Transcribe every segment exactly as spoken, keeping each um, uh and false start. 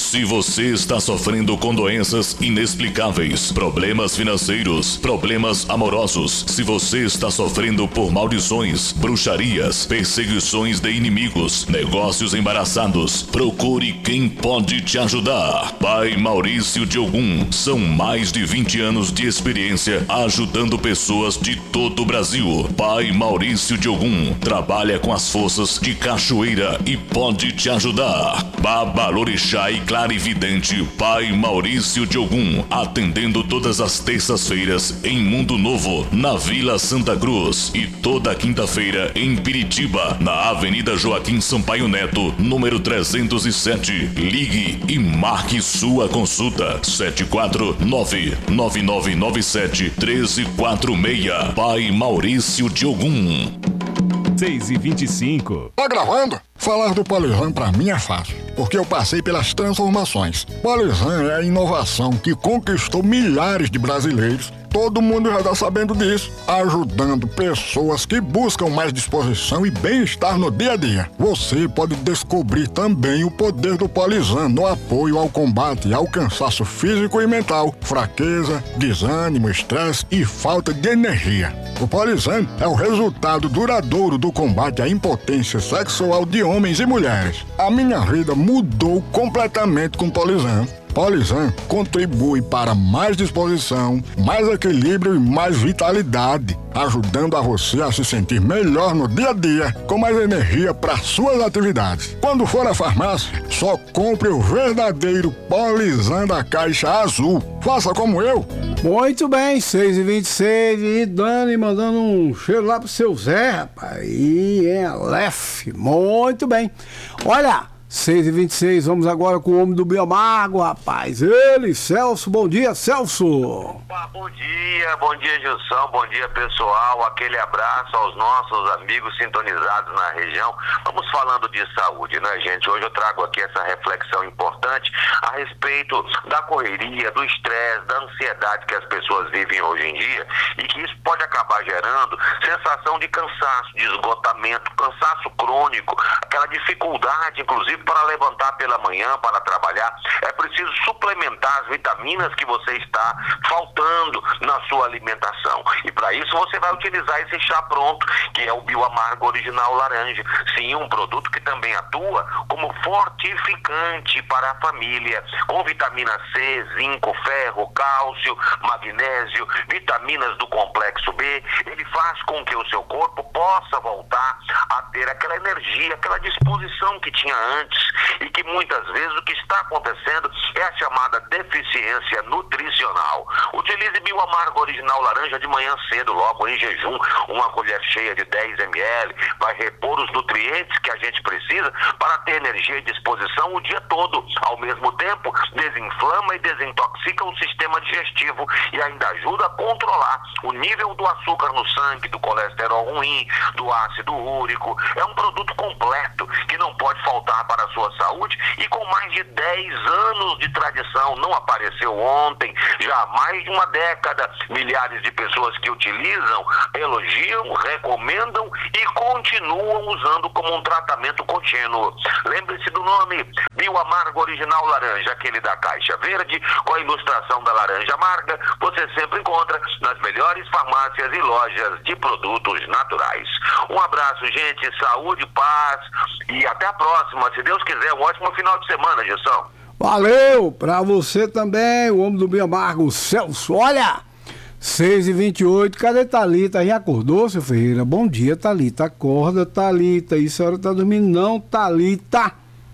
Se você está sofrendo com doenças inexplicáveis, problemas financeiros, problemas amorosos, se você está sofrendo por maldições, bruxarias, perseguições de inimigos, negócios embaraçados, procure quem pode te ajudar. Pai Maurício de Ogum, são mais de vinte anos de experiência ajudando pessoas de todo o Brasil. Pai Maurício de Ogum trabalha com as forças de cachoeira e pode te ajudar. Babalorixá e clarividente Pai Maurício de Ogum, atendendo todas as terças-feiras em Mundo Novo, na Vila Santa Cruz, e toda quinta-feira em Piritiba, na Avenida Joaquim Sampaio Neto, número trezentos e sete. Ligue e marque sua consulta. sete quatro nove, nove nove nove sete, um três quatro seis. Pai Maurício de Ogum. seis e vinte e cinco. Tá gravando? Falar do Polisan pra mim é fácil, porque eu passei pelas transformações. Polisan é a inovação que conquistou milhares de brasileiros. Todo mundo já tá sabendo disso, ajudando pessoas que buscam mais disposição e bem-estar no dia a dia. Você pode descobrir também o poder do Polisan no apoio ao combate ao cansaço físico e mental, fraqueza, desânimo, estresse e falta de energia. O Polisan é o resultado duradouro do combate à impotência sexual de homens e mulheres. A minha vida mudou completamente com o Polisan. Polisan contribui para mais disposição, mais equilíbrio e mais vitalidade, ajudando a você a se sentir melhor no dia a dia, com mais energia para suas atividades. Quando for à farmácia, só compre o verdadeiro Polisan da caixa azul. Faça como eu. Muito bem, seis e vinte e seis, e Dani mandando um cheiro lá pro seu Zé, rapaz, e em Aleph, muito bem. Olha, seis e vinte e seis, vamos agora com o homem do Biomargo, rapaz, ele, Celso, bom dia, Celso. Opa, bom dia, bom dia, Gilson, bom dia, pessoal, aquele abraço aos nossos amigos sintonizados na região. Vamos falando de saúde, né, gente? Hoje eu trago aqui essa reflexão importante a respeito da correria, do estresse, da ansiedade que as pessoas vivem hoje em dia, e que isso pode acabar gerando sensação de cansaço, de esgotamento, cansaço crônico, aquela dificuldade, inclusive, para levantar pela manhã, para trabalhar. É preciso suplementar as vitaminas que você está faltando na sua alimentação. E para isso você vai utilizar esse chá pronto, que é o Bioamargo Original Laranja. Sim, um produto que também atua como fortificante para a família, com vitamina C, zinco, ferro, cálcio, magnésio, vitaminas do complexo B. Ele faz com que o seu corpo possa voltar a ter aquela energia, aquela disposição que tinha antes, e que muitas vezes o que está acontecendo é a chamada deficiência nutricional. Utilize Bioamargo Original Laranja de manhã cedo, logo em jejum, uma colher cheia de dez mililitros, vai repor os nutrientes que a gente precisa para ter energia e disposição o dia todo. Ao mesmo tempo, desinflama e desintoxica o sistema digestivo e ainda ajuda a controlar o nível do açúcar no sangue, do colesterol ruim, do ácido úrico. É um produto completo que não pode faltar para a sua saúde e com mais de dez anos de tradição. Não apareceu ontem, já há mais de uma década. Milhares de pessoas que utilizam, elogiam, recomendam e continuam usando como um tratamento contínuo. Lembre-se do nome, Bioamargo Original Laranja, aquele da caixa verde com a ilustração da laranja amarga. Você sempre encontra nas melhores farmácias e lojas de produtos naturais. Um abraço, gente, saúde, paz e até a próxima. Se Deus quiser, um ótimo final de semana, Gilson. Valeu, pra você também, o homem do Biomargo, Celso. Olha, seis e vinte e oito, cadê Thalita? Já acordou, seu Ferreira? Bom dia, Thalita. Acorda, Thalita. Isso a hora tá dormindo, não, Thalita.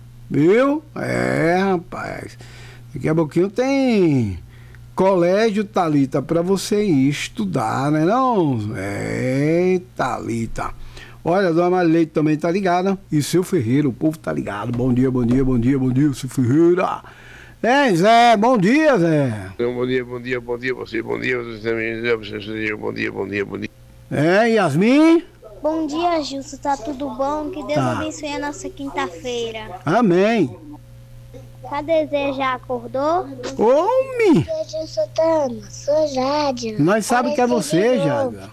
Viu? É, rapaz. Daqui a pouquinho tem colégio, Thalita, pra você ir estudar, né não? É, Thalita. Olha, a dona Marileite também tá ligada. E seu Ferreira, o povo tá ligado. Bom dia, bom dia, bom dia, bom dia, seu Ferreira. É, Zé, bom dia, Zé. Bom dia, bom dia, bom dia, você, bom dia, você, bom dia, bom dia, bom dia. É, Yasmin? Bom dia, Gilson, tá tudo bom? Que Deus Tá. abençoe a nossa quinta-feira. Amém. Cadê Zé? Já acordou? Homem! Gilson Tama, sou Jade. Nós sabemos que é você, Jaga.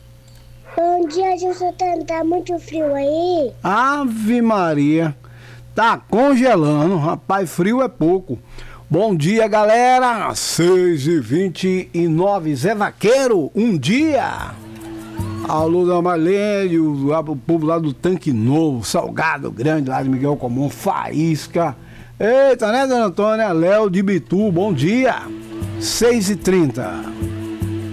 Bom dia, Gilson Tama, tá muito frio aí? Ave Maria. tá congelando. Rapaz, frio é pouco. Bom dia, galera. seis e vinte e nove. Zé Vaqueiro, um dia. Alô da Marlene, o, o povo lá do Tanque Novo, Salgado Grande, lá de Miguel Comum, Faísca. Eita, né, dona Antônia? Léo de Bitu, bom dia. seis e trinta.